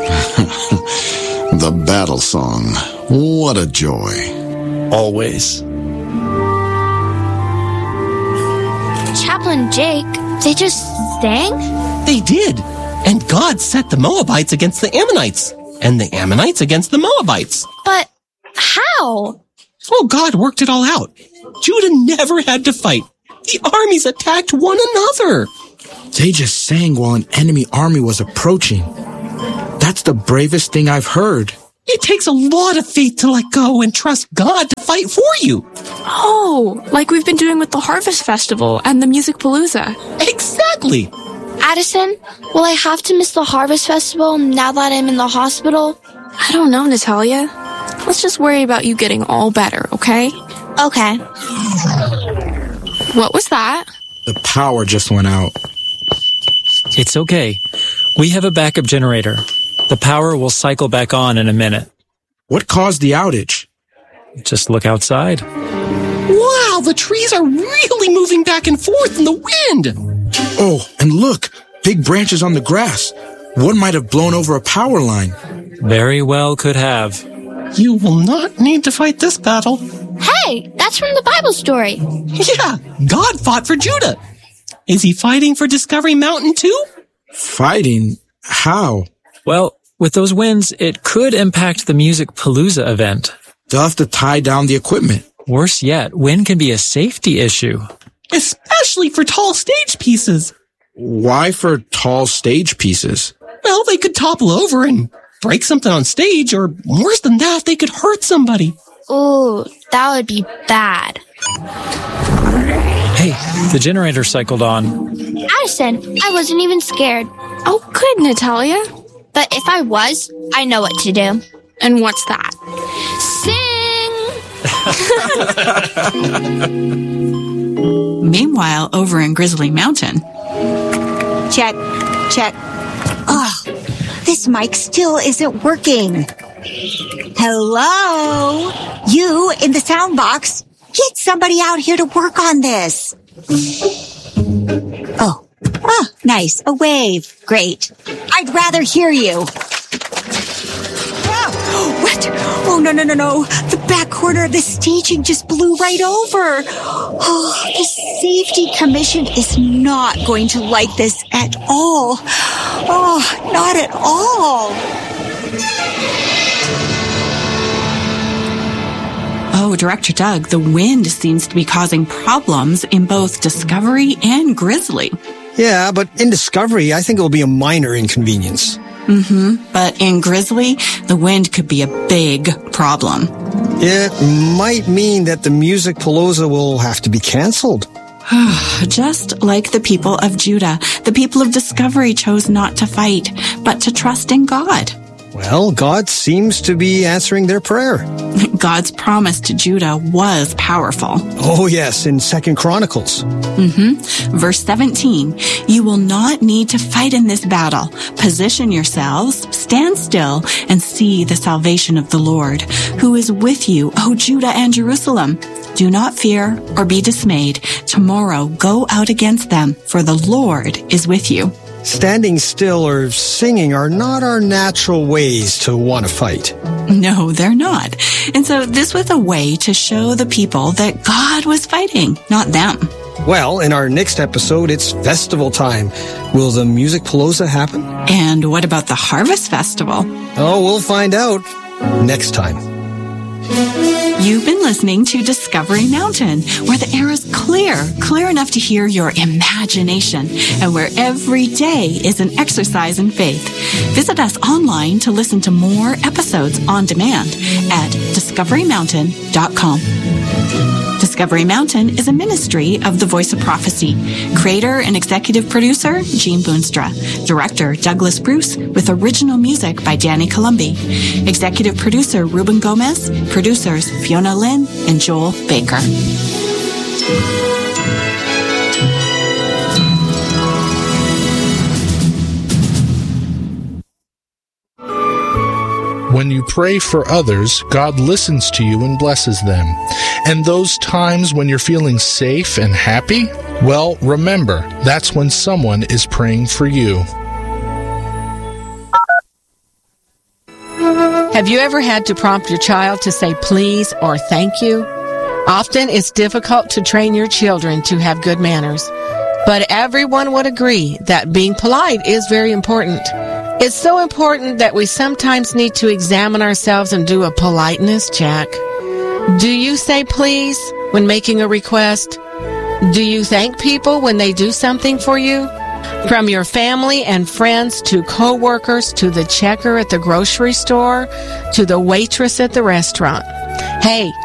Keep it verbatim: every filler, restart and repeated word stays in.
The battle song. What a joy. Always. Chaplain Jake, they just sang? They did. And God set the Moabites against the Ammonites, and the Ammonites against the Moabites. But how? Oh, God worked it all out. Judah never had to fight. The armies attacked one another. They just sang while an enemy army was approaching. That's the bravest thing I've heard. It takes a lot of faith to let go and trust God to fight for you. Oh, like we've been doing with the Harvest Festival and the Music Palooza. Exactly. Addison, will I have to miss the Harvest Festival now that I'm in the hospital? I don't know, Natalia. Let's just worry about you getting all better, okay? Okay. What was that? The power just went out. It's okay. We have a backup generator. The power will cycle back on in a minute. What caused the outage? Just look outside. Wow, the trees are really moving back and forth in the wind. Oh, and look, big branches on the grass. One might have blown over a power line. Very well could have. You will not need to fight this battle. Hey, that's from the Bible story. Yeah, God fought for Judah. Is he fighting for Discovery Mountain too? Fighting? How? Well, with those winds, it could impact the Music Palooza event. They'll have to tie down the equipment. Worse yet, wind can be a safety issue. Especially for tall stage pieces. Why for tall stage pieces? Well, they could topple over and break something on stage, or worse than that, they could hurt somebody. Ooh, that would be bad. Hey, the generator cycled on. Addison, I wasn't even scared. Oh, good, Natalia. But if I was, I know what to do. And what's that? Sing! Meanwhile, over in Grizzly Mountain. Check, check. Oh, this mic still isn't working. Hello? You in the sound box? Get somebody out here to work on this. Oh, oh, nice. A wave. Great. I'd rather hear you. Oh, what? Oh, no, no, no, no. The back corner of the staging just blew right over. Oh, the Safety Commission is not going to like this at all. Oh, not at all. Oh, Director Doug, the wind seems to be causing problems in both Discovery and Grizzly. Yeah, but in Discovery, I think it will be a minor inconvenience. Mm-hmm. But in Grizzly, the wind could be a big problem. It might mean that the Music Palooza will have to be canceled. Just like the people of Judah, the people of Discovery chose not to fight, but to trust in God. Well, God seems to be answering their prayer. God's promise to Judah was powerful. Oh, yes, in Second Chronicles. Mm-hmm. Verse seventeen, you will not need to fight in this battle. Position yourselves, stand still, and see the salvation of the Lord, who is with you, O Judah and Jerusalem. Do not fear or be dismayed. Tomorrow go out against them, for the Lord is with you. Standing still or singing are not our natural ways to want to fight. No, they're not. And so this was a way to show the people that God was fighting, not them. Well, in our next episode, it's festival time. Will the Music Palooza happen? And what about the Harvest Festival? Oh, we'll find out next time. You've been listening to Discovery Mountain, where the air is clear, clear enough to hear your imagination, and where every day is an exercise in faith. Visit us online to listen to more episodes on demand at discovery mountain dot com. Discovery Mountain is a ministry of the Voice of Prophecy. Creator and executive producer, Gene Boonstra. Director, Douglas Bruce, with original music by Danny Columbi. Executive producer, Ruben Gomez. Producers, Fiona Lynn and Joel Baker. When you pray for others, God listens to you and blesses them. And those times when you're feeling safe and happy, well, remember, that's when someone is praying for you. Have you ever had to prompt your child to say please or thank you? Often it's difficult to train your children to have good manners, but everyone would agree that being polite is very important. It's so important that we sometimes need to examine ourselves and do a politeness check. Do you say please when making a request? Do you thank people when they do something for you? From your family and friends to co-workers to the checker at the grocery store to the waitress at the restaurant. Hey,